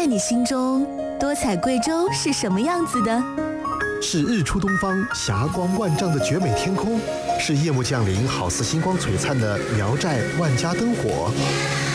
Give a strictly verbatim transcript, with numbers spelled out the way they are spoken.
在你心中，多彩贵州是什么样子的？ 是日出东方霞光万丈的绝美天空，是夜幕降临好似星光璀璨的苗寨万家灯火。